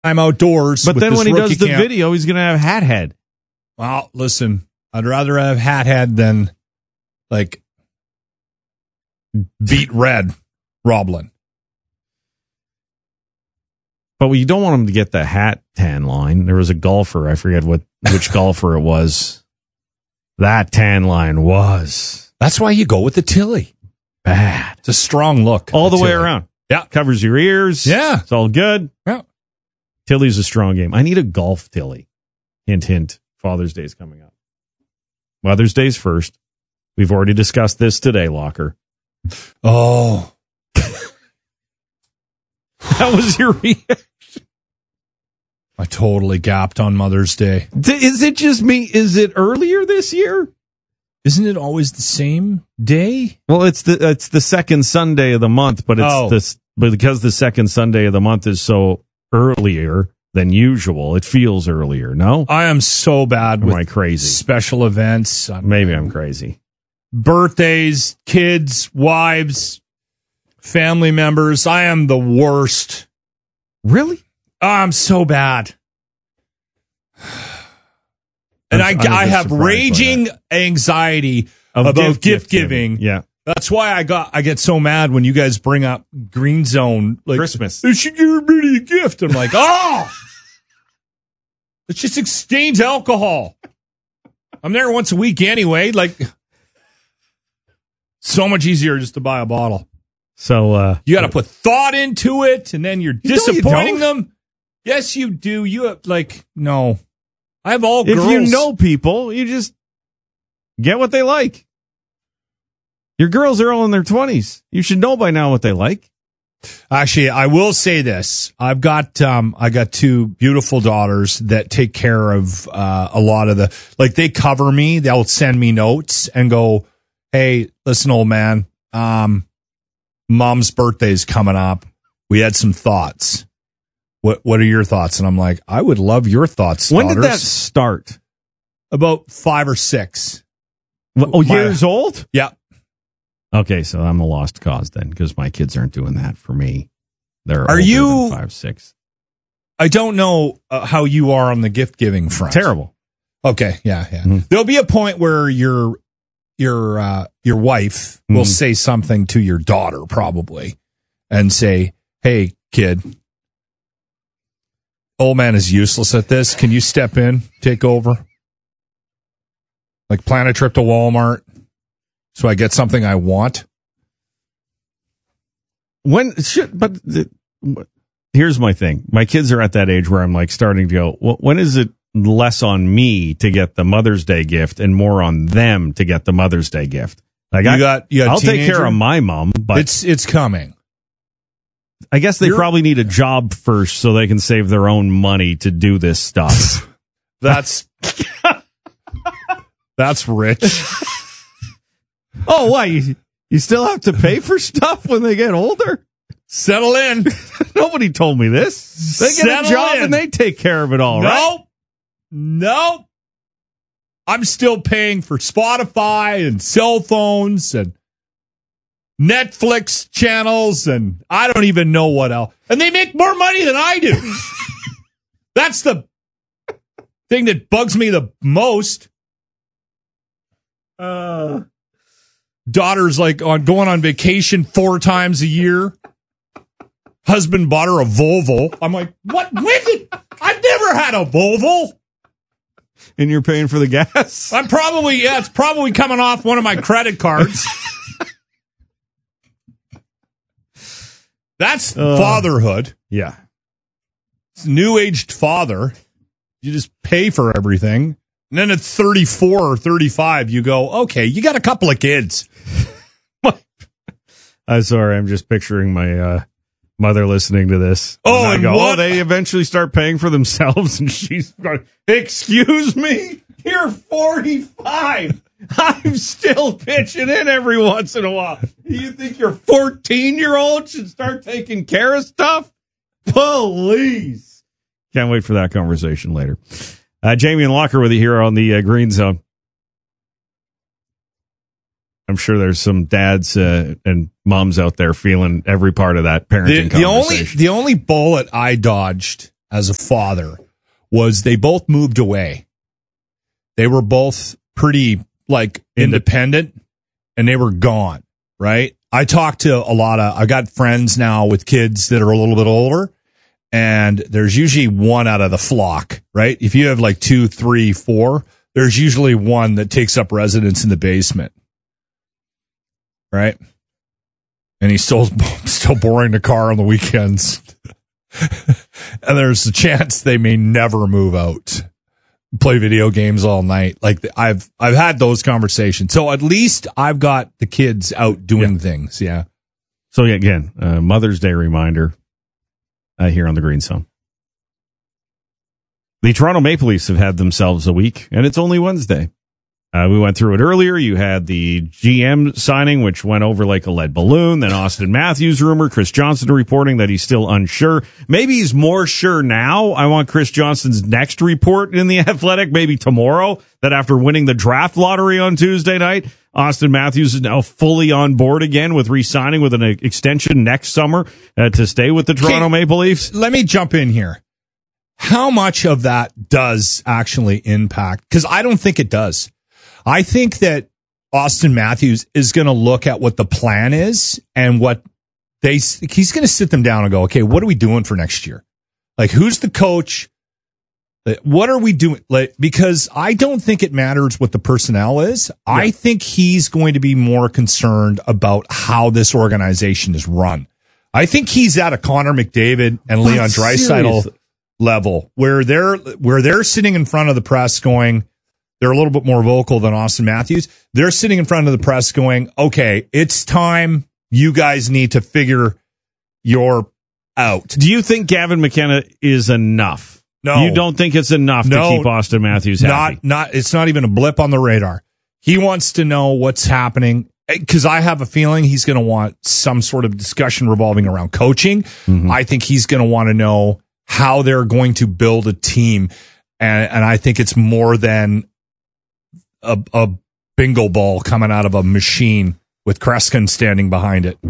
I'm outdoors. But with then this when he does the rookie camp. video, he's going to have hat head. Well, listen, I'd rather have hat head than like beat red Roblin. But you don't want him to get the hat tan line. There was a golfer, I forget which golfer it was. That tan line was. That's why you go with the Tilly. Bad. It's a strong look. All the way around. Yeah. Covers your ears. Yeah. It's all good. Yeah. Tilly's a strong game. I need a golf Tilly. Hint, hint. Father's Day's coming up. Mother's Day's first. We've already discussed this today, Locker. Oh. That was your reaction. I totally gapped on Mother's Day. Is it just me? Is it earlier this year? Isn't it always the same day? Well, it's the second Sunday of the month, but but because the second Sunday of the month is so earlier than usual, it feels earlier. No, I am so bad with I crazy special events. Maybe I'm crazy. Birthdays, kids, wives, family members. I am the worst. Really? I'm so bad. And I have raging anxiety about gift giving. Yeah. That's why I get so mad when you guys bring up Green Zone, like Christmas. They should give everybody a gift. I'm like, oh, it's just exchange alcohol. I'm there once a week anyway. Like, so much easier just to buy a bottle. So you got to put thought into it, and then you're disappointing them. Yes, you do. You have, no. I have all girls. If you know people, you just get what they like. Your girls are all in their 20s. You should know by now what they like. Actually, I will say this. I got two beautiful daughters that take care of a lot of they cover me. They'll send me notes and go, "Hey, listen, old man, Mom's birthday's coming up. We had some thoughts. What are your thoughts?" And I'm like, I would love your thoughts. When did that start? About 5 or 6. Years old? Yeah. Okay, so I'm a lost cause then, because my kids aren't doing that for me. They're older than 5, 6. I don't know how you are on the gift giving front. Terrible. Okay, yeah. Mm-hmm. There'll be a point where your wife will say something to your daughter probably, and say, "Hey, kid, old man is useless at this. Can you step in, take over? Like plan a trip to Walmart so I get something I want." Here's my thing. My kids are at that age where I'm like starting to go, when is it less on me to get the Mother's Day gift and more on them to get the Mother's Day gift? Like I'll take care of my mom, but it's coming. I guess they probably need a job first so they can save their own money to do this stuff. That's rich. Oh, why? You still have to pay for stuff when they get older? Settle in. Nobody told me this. They get a job and they take care of it all, right? Nope. I'm still paying for Spotify and cell phones and Netflix channels, and I don't even know what else. And they make more money than I do. That's the thing that bugs me the most. Daughter's going on vacation 4 times a year. Husband bought her a Volvo. I'm like, what? I've never had a Volvo. And you're paying for the gas? It's probably coming off one of my credit cards. That's fatherhood. Yeah. It's new-aged father. You just pay for everything. And then at 34 or 35, you go, okay, you got a couple of kids. I'm sorry. I'm just picturing my mother listening to this. Oh, and what? They eventually start paying for themselves. And she's going, excuse me? You're 45. I'm still pitching in every once in a while. You think your 14-year-old should start taking care of stuff? Please. Can't wait for that conversation later. Jamie and Locker with you here on the Green Zone. I'm sure there's some dads and moms out there feeling every part of that parenting conversation. The only bullet I dodged as a father was they both moved away. They were both pretty like independent and they were gone, right? I talked to I got friends now with kids that are a little bit older, and there's usually one out of the flock, right? If you have like 2, 3, 4, there's usually one that takes up residence in the basement, right? And he's still borrowing the car on the weekends. And there's a chance they may never move out, play video games all night. Like I've had those conversations. So at least I've got the kids out doing things. Yeah. So again, Mother's Day reminder here on the Green Zone. The Toronto Maple Leafs have had themselves a week, and it's only Wednesday. We went through it earlier. You had the GM signing, which went over like a lead balloon. Then Auston Matthews rumor. Chris Johnston reporting that he's still unsure. Maybe he's more sure now. I want Chris Johnston's next report in The Athletic, maybe tomorrow, that after winning the draft lottery on Tuesday night, Auston Matthews is now fully on board again with re-signing with an extension next summer to stay with the Toronto Maple Leafs. Let me jump in here. How much of that does actually impact? Because I don't think it does. I think that Auston Matthews is going to look at what the plan is and he's going to sit them down and go, okay, what are we doing for next year? Like, who's the coach? What are we doing? Like, because I don't think it matters what the personnel is. Yeah. I think he's going to be more concerned about how this organization is run. I think he's at a Connor McDavid and Leon Draisaitl level where they're sitting in front of the press going, they're a little bit more vocal than Auston Matthews. They're sitting in front of the press going, okay, it's time. You guys need to figure your out. Do you think Gavin McKenna is enough? No. You don't think it's enough to keep Auston Matthews happy? It's not even a blip on the radar. He wants to know what's happening because I have a feeling he's going to want some sort of discussion revolving around coaching. Mm-hmm. I think he's going to want to know how they're going to build a team. And I think it's more than a bingo ball coming out of a machine with Kreskin standing behind it.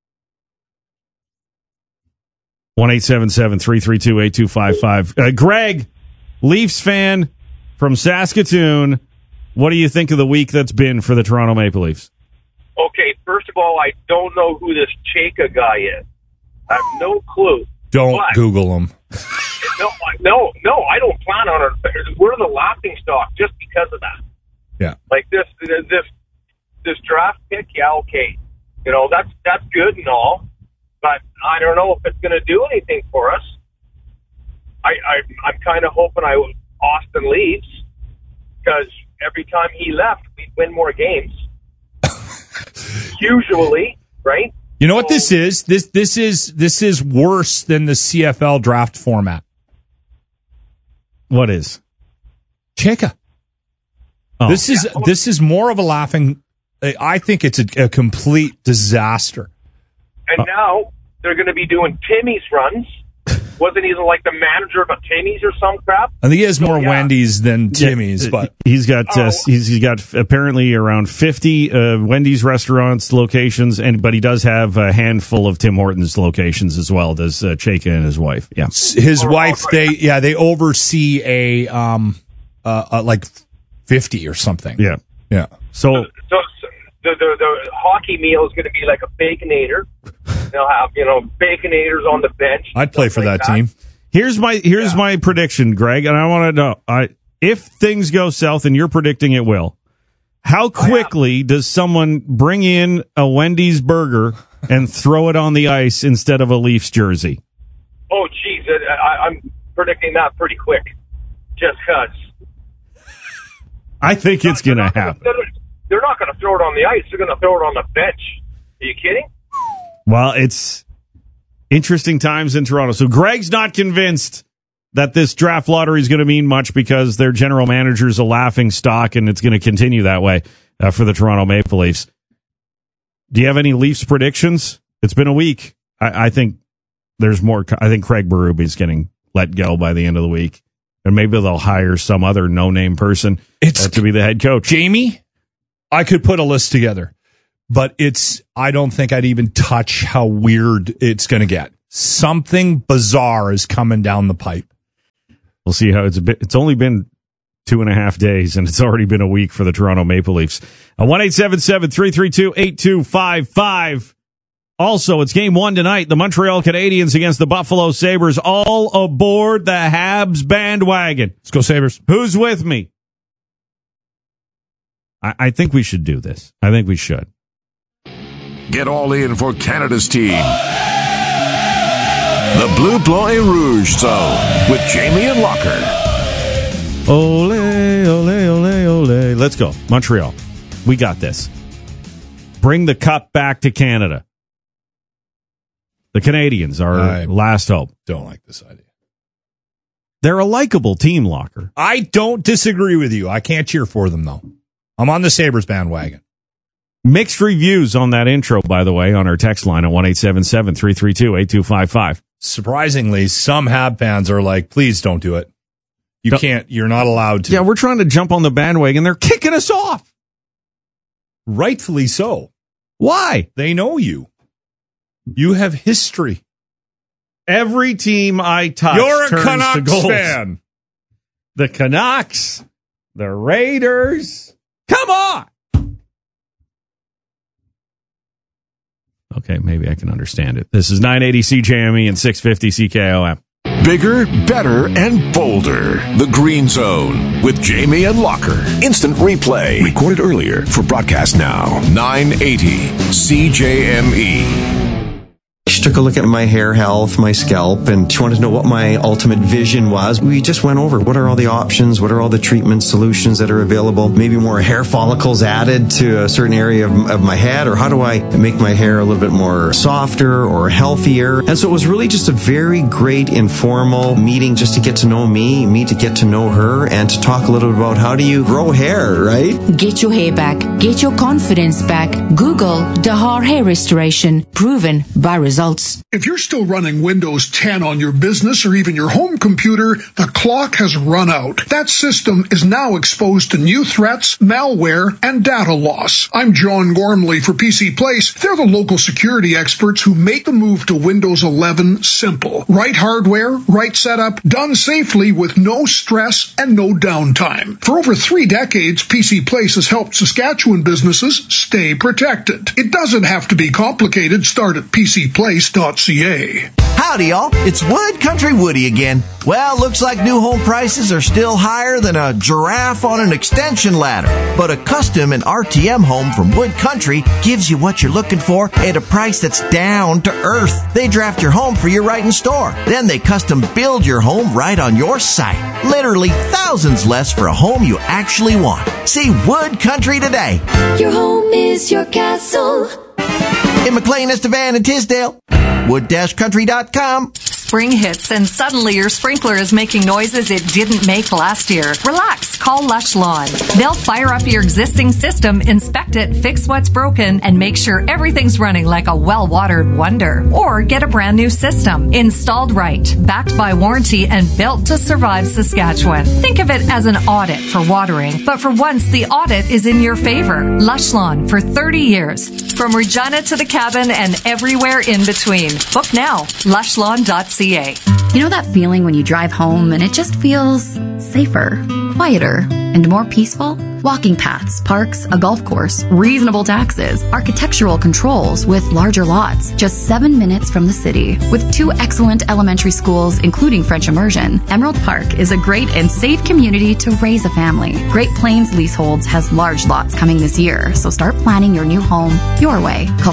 1-877-332-8255. Greg, Leafs fan from Saskatoon. What do you think of the week that's been for the Toronto Maple Leafs? Okay, first of all, I don't know who this Chayka guy is. I have no clue. Don't Google him. No, I don't plan on it. We're the laughing stock just because of that. Yeah. Like this draft pick, yeah, okay. You know, that's good and all, but I don't know if it's going to do anything for us. I'm kind of hoping Austin leaves because every time he left, we'd win more games. Usually, right? You know what this is? This is worse than the CFL draft format. What is? Chayka. Oh. This is more of a laughing. I think it's a complete disaster. And now they're going to be doing Timmy's runs. Wasn't he like the manager of a Timmy's or some crap? I think he has more Wendy's than Timmy's, but he's got he's got apparently around 50 Wendy's restaurants locations, but he does have a handful of Tim Hortons locations as well. Does Chayka and his wife? Yeah, his wife. Right. They oversee a like 50 or something. Yeah. So the hockey meal is going to be like a Baconator. They'll have, Baconators on the bench. I'd play for that team. Here's my prediction, Greg, and I want to know if things go south, and you're predicting it will. How quickly does someone bring in a Wendy's burger and throw it on the ice instead of a Leafs jersey? Oh, geez, I'm predicting that pretty quick, just because. I think it's going to happen. They're not going to throw it on the ice. They're going to throw it on the bench. Are you kidding? Well, it's interesting times in Toronto. So Greg's not convinced that this draft lottery is going to mean much because their general manager is a laughing stock, and it's going to continue that way for the Toronto Maple Leafs. Do you have any Leafs predictions? It's been a week. I think there's more. I think Craig Berube is getting let go by the end of the week, and maybe they'll hire some other no-name person to be the head coach. Jamie, I could put a list together, but I don't think I'd even touch how weird it's going to get. Something bizarre is coming down the pipe. We'll see how it's only been 2.5 days, and it's already been a week for the Toronto Maple Leafs. 1-877-332-8255. Also, it's game 1 tonight. The Montreal Canadiens against the Buffalo Sabres. All aboard the Habs bandwagon. Let's go Sabres. Who's with me? I think we should do this. I think we should. Get all in for Canada's team. The Bleu Blanc et Rouge Zone with Jamie and Locker. Ole, ole, ole, ole. Let's go. Montreal. We got this. Bring the cup back to Canada. The Canadiens are last hope. Don't like this idea. They're a likable team, Locker. I don't disagree with you. I can't cheer for them, though. I'm on the Sabres bandwagon. Mixed reviews on that intro, by the way, on our text line at 1-877-332-8255. Surprisingly, some Hab fans are like, please don't do it. You're not allowed to. Yeah, we're trying to jump on the bandwagon. They're kicking us off. Rightfully so. Why? They know you. You have history. Every team I touch You're a turns Canucks to gold. fan. The Canucks, the Raiders. Come on. Okay, maybe I can understand it. This is 980 CJME and 650 CKOM. Bigger, better, and bolder. The Green Zone with Jamie and Locker. Instant replay. Recorded earlier for broadcast now. 980 CJME. She took a look at my hair health, my scalp, and she wanted to know what my ultimate vision was. We just went over what are all the options, what are all the treatment solutions that are available, maybe more hair follicles added to a certain area of my head, or how do I make my hair a little bit more softer or healthier. And so it was really just a very great informal meeting just to get to know me to get to know her, and to talk a little bit about how do you grow hair, right? Get your hair back. Get your confidence back. Google Dahar Hair Restoration. Proven by results. If you're still running Windows 10 on your business or even your home computer, the clock has run out. That system is now exposed to new threats, malware, and data loss. I'm John Gormley for PC Place. They're the local security experts who make the move to Windows 11 simple. Right hardware, right setup, done safely with no stress and no downtime. For over 3 decades, PC Place has helped Saskatchewan businesses stay protected. It doesn't have to be complicated. Start at PCPlace.ca. Howdy, y'all. It's Wood Country Woody again. Well, looks like new home prices are still higher than a giraffe on an extension ladder. But a custom and RTM home from Wood Country gives you what you're looking for at a price that's down to earth. They draft your home for you right in store. Then they custom build your home right on your site. Literally thousands less for a home you actually want. See Wood Country today. Your home is your castle. In McLean, Estevan, and Tisdale. Wood-country.com. Spring hits and suddenly your sprinkler is making noises it didn't make last year. Relax. Call Lush Lawn. They'll fire up your existing system, inspect it, fix what's broken, and make sure everything's running like a well-watered wonder. Or get a brand new system. Installed right, backed by warranty, and built to survive Saskatchewan. Think of it as an audit for watering, but for once the audit is in your favor. Lush Lawn for 30 years. From Regina to the cabin and everywhere in between. Book now. Lushlawn.ca. You know that feeling when you drive home and it just feels safer, quieter, and more peaceful? Walking paths, parks, a golf course, reasonable taxes, architectural controls with larger lots, just 7 minutes from the city. With 2 excellent elementary schools, including French immersion, Emerald Park is a great and safe community to raise a family. Great Plains Leaseholds has large lots coming this year, so start planning your new home your way. Call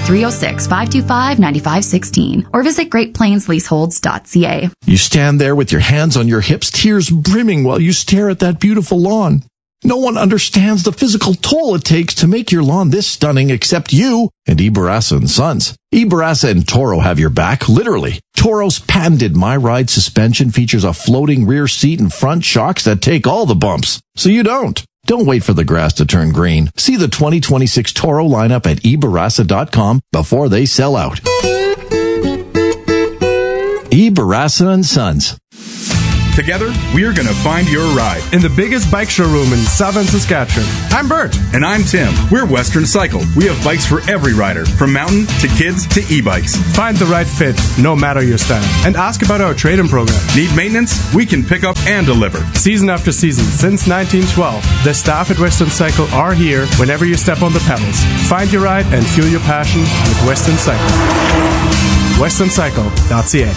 306-525-9516 or visit greatplainsleaseholds.ca. You stand there with your hands on your hips, tears brimming while you stare at that beautiful lawn. No one understands the physical toll it takes to make your lawn this stunning except you and Ibarasa & Sons. Ibarasa and Toro have your back, literally. Toro's patented My Ride suspension features a floating rear seat and front shocks that take all the bumps, so you don't. Don't wait for the grass to turn green. See the 2026 Toro lineup at Ibarasa.com before they sell out. Ibarasa & Sons. Together, we are going to find your ride. In the biggest bike showroom in southern Saskatchewan. I'm Bert. And I'm Tim. We're Western Cycle. We have bikes for every rider, from mountain to kids to e-bikes. Find the right fit, no matter your style. And ask about our trade-in program. Need maintenance? We can pick up and deliver. Season after season, since 1912, the staff at Western Cycle are here whenever you step on the pedals. Find your ride and fuel your passion with Western Cycle. WesternCycle.ca.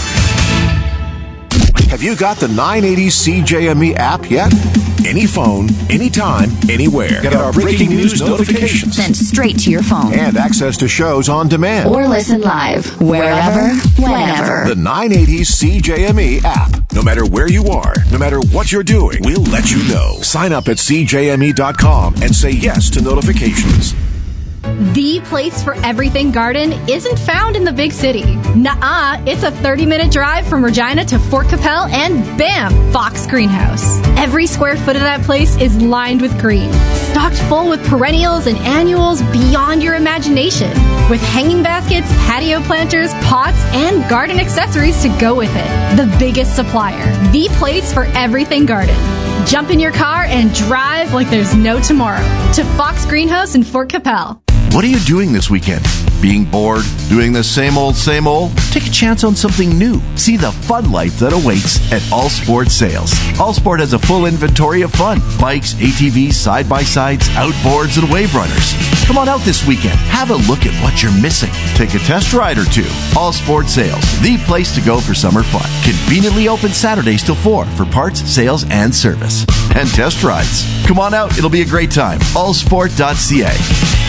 Have you got the 980 CJME app yet? Any phone, anytime, anywhere. Get our breaking news notifications sent straight to your phone. And access to shows on demand. Or listen live, wherever, whenever. The 980 CJME app. No matter where you are, no matter what you're doing, we'll let you know. Sign up at CJME.com and say yes to notifications. The place for everything garden isn't found in the big city. Nuh-uh, it's a 30-minute drive from Regina to Fort Capel, and bam, Fox Greenhouse. Every square foot of that place is lined with green, stocked full with perennials and annuals beyond your imagination, with hanging baskets, patio planters, pots, and garden accessories to go with it. The biggest supplier. The place for everything garden. Jump in your car and drive like there's no tomorrow to Fox Greenhouse in Fort Capel. What are you doing this weekend? Being bored? Doing the same old, same old? Take a chance on something new. See the fun life that awaits at All Sport Sales. All Sport has a full inventory of fun. Bikes, ATVs, side-by-sides, outboards, and wave runners. Come on out this weekend. Have a look at what you're missing. Take a test ride or two. All Sport Sales, the place to go for summer fun. Conveniently open Saturdays till 4 for parts, sales, and service. And test rides. Come on out. It'll be a great time. Allsport.ca.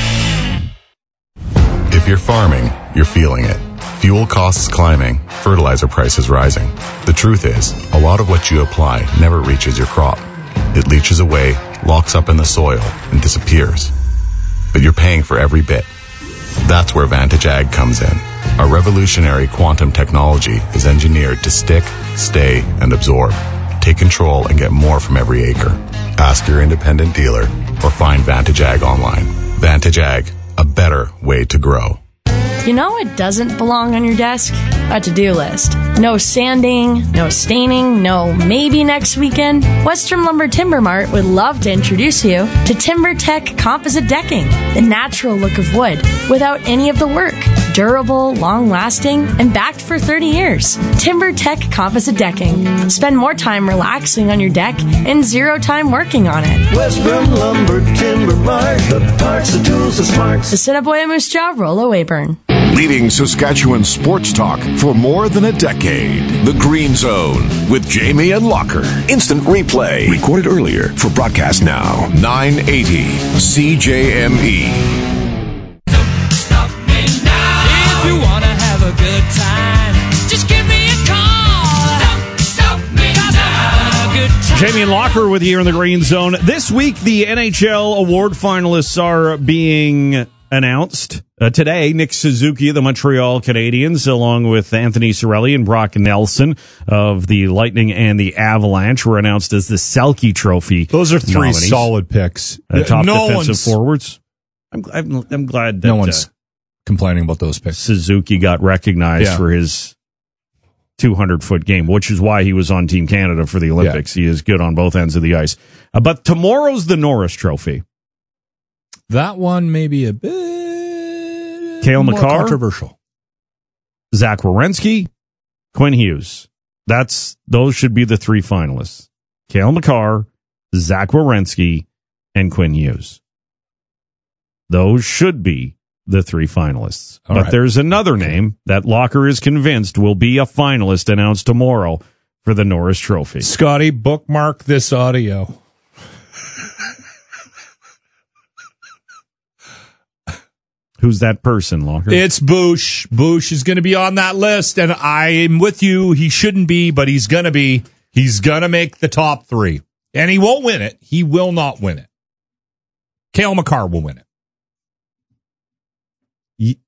If you're farming, you're feeling it. Fuel costs climbing, fertilizer prices rising. The truth is, a lot of what you apply never reaches your crop. It leaches away, locks up in the soil, and disappears. But you're paying for every bit. That's where Vantage Ag comes in. Our revolutionary quantum technology is engineered to stick, stay, and absorb. Take control and get more from every acre. Ask your independent dealer or find Vantage Ag online. Vantage Ag, a better way to grow. You know what doesn't belong on your desk? A to-do list. No sanding, no staining, no maybe next weekend. Western Lumber Timber Mart would love to introduce you to TimberTech Composite Decking, the natural look of wood without any of the work. Durable, long-lasting, and backed for 30 years. TimberTech Composite Decking. Spend more time relaxing on your deck and zero time working on it. Western Lumber Timber Mart, the parts, the tools, the smarts. The Assiniboia Moose Jaw, Rollo Weyburn. Leading Saskatchewan sports talk for more than a decade. The Green Zone with Jamie and Locker. Instant replay. Recorded earlier for broadcast now. 980 CJME. If you want to have a good time, just give me a call. Stop me now. Good time. Jamie and Locker with you here in the Green Zone. This week, the NHL award finalists are being announced. Today, Nick Suzuki of the Montreal Canadiens, along with Anthony Cirelli and Brock Nelson of the Lightning and the Avalanche, were announced as the Selke Trophy. Those are three nominees. Solid picks. Top defensive forwards. I'm glad that no one's complaining about those picks. Suzuki got recognized for his 200-foot game, which is why he was on Team Canada for the Olympics. He is good on both ends of the ice. But tomorrow's the Norris Trophy. That one may be a bit Cale more Makar, controversial. Zach Werenski, Quinn Hughes. Those should be the three finalists. Cale Makar, Zach Werenski, and Quinn Hughes. Those should be the three finalists. All but right. There's another name that Locker is convinced will be a finalist announced tomorrow for the Norris Trophy. Scotty, bookmark this audio. Who's that person, Locker? It's Bush. Bush is going to be on that list, and I am with you. He shouldn't be, but he's going to be. He's going to make the top three. And he won't win it. He will not win it. Cale Makar will win it.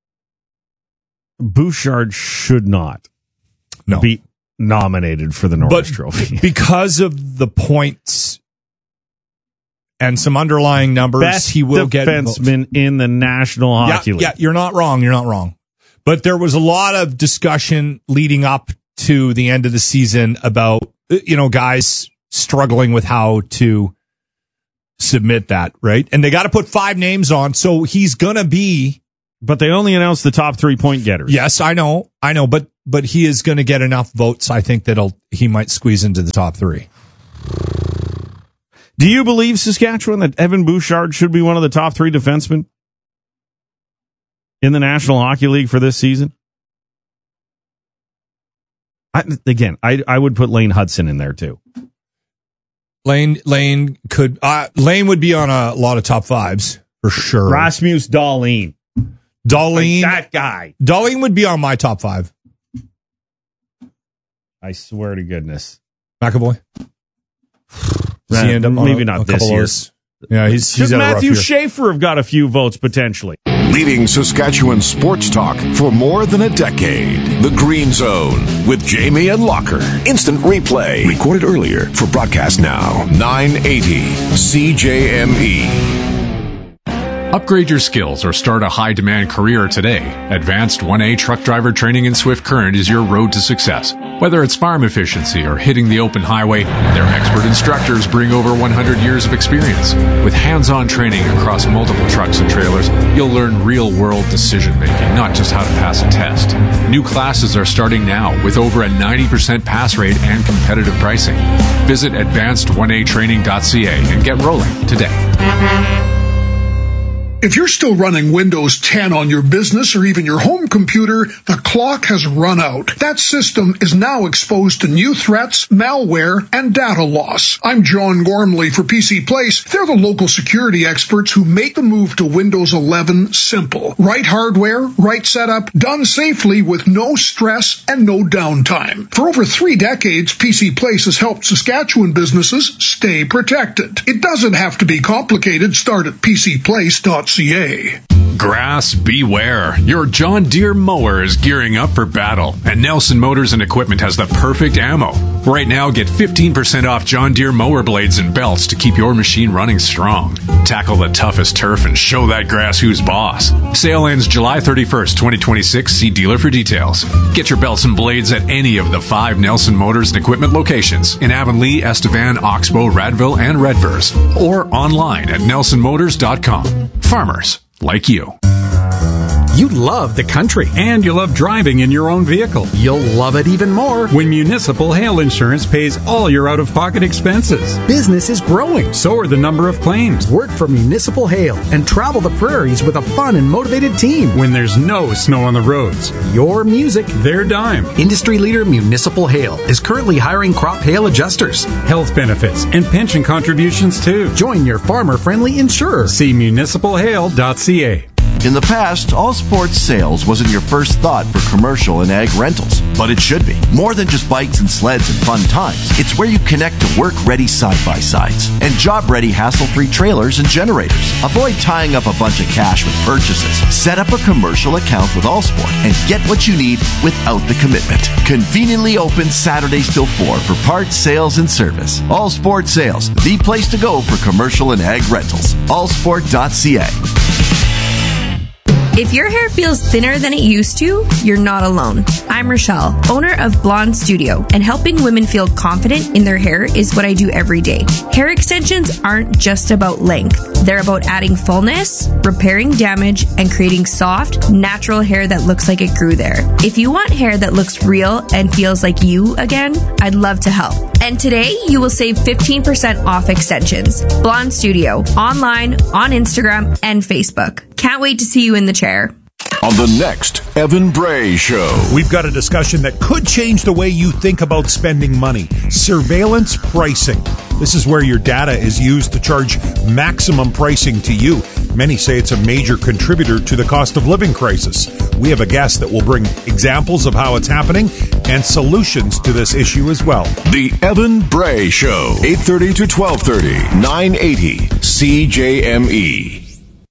Bouchard should not be nominated for the Norris Trophy. Because of the points and some underlying numbers, Best he will get defenseman in the National Hockey League. Yeah, you're not wrong. You're not wrong. But there was a lot of discussion leading up to the end of the season about, guys struggling with how to submit that, right? And they got to put 5 names on, so he's going to be... But they only announced the top 3-point getters. Yes, I know, but he is going to get enough votes, I think, that he might squeeze into the top 3. Do you believe, Saskatchewan, that Evan Bouchard should be one of the top 3 defensemen in the National Hockey League for this season? I would put Lane Hudson in there too. Lane would be on a lot of top 5s for sure. Rasmus Dahlin. That guy. Dahlin would be on my top 5. I swear to goodness. McAvoy. Maybe not this year. Yeah, he's Should Matthew Schaefer have got a few votes potentially? Leading Saskatchewan sports talk for more than a decade. The Green Zone with Jamie and Locker. Instant replay. Recorded earlier for broadcast now. 980 CJME. Upgrade your skills or start a high-demand career today. Advanced 1A truck driver training in Swift Current is your road to success. Whether it's farm efficiency or hitting the open highway, their expert instructors bring over 100 years of experience. With hands-on training across multiple trucks and trailers, you'll learn real-world decision-making, not just how to pass a test. New classes are starting now with over a 90% pass rate and competitive pricing. Visit advanced1atraining.ca and get rolling today. If you're still running Windows 10 on your business or even your home computer, the clock has run out. That system is now exposed to new threats, malware, and data loss. I'm John Gormley for PC Place. They're the local security experts who make the move to Windows 11 simple. Right hardware, right setup, done safely with no stress and no downtime. For over 3 decades, PC Place has helped Saskatchewan businesses stay protected. It doesn't have to be complicated. Start at PCPlace.ca. Grass, beware. Your John Deere mower is gearing up for battle, and Nelson Motors and Equipment has the perfect ammo. Right now, get 15% off John Deere mower blades and belts to keep your machine running strong. Tackle the toughest turf and show that grass who's boss. Sale ends July 31st, 2026. See dealer for details. Get your belts and blades at any of the 5 Nelson Motors and Equipment locations in Avonlea, Estevan, Oxbow, Radville, and Redvers, or online at nelsonmotors.com. Farmers like you. You love the country. And you love driving in your own vehicle. You'll love it even more when Municipal Hail Insurance pays all your out-of-pocket expenses. Business is growing. So are the number of claims. Work for Municipal Hail and travel the prairies with a fun and motivated team. When there's no snow on the roads. Your music, their dime. Industry leader Municipal Hail is currently hiring crop hail adjusters. Health benefits and pension contributions too. Join your farmer-friendly insurer. See municipalhail.ca. In the past, All Sports Sales wasn't your first thought for commercial and ag rentals, but it should be. More than just bikes and sleds and fun times, it's where you connect to work-ready side-by-sides and job-ready hassle-free trailers and generators. Avoid tying up a bunch of cash with purchases. Set up a commercial account with Allsport and get what you need without the commitment. Conveniently open Saturdays till 4 for parts, sales, and service. All Sport Sales, the place to go for commercial and ag rentals. Allsport.ca. If your hair feels thinner than it used to, you're not alone. I'm Rochelle, owner of Blonde Studio, and helping women feel confident in their hair is what I do every day. Hair extensions aren't just about length. They're about adding fullness, repairing damage, and creating soft, natural hair that looks like it grew there. If you want hair that looks real and feels like you again, I'd love to help. And today, you will save 15% off extensions. Blonde Studio, online, on Instagram, and Facebook. Can't wait to see you in the chair. On the next Evan Bray Show, we've got a discussion that could change the way you think about spending money. Surveillance pricing. This is where your data is used to charge maximum pricing to you. Many say it's a major contributor to the cost of living crisis. We have a guest that will bring examples of how it's happening and solutions to this issue as well. The Evan Bray Show, 8:30 to 12:30, 980 CJME.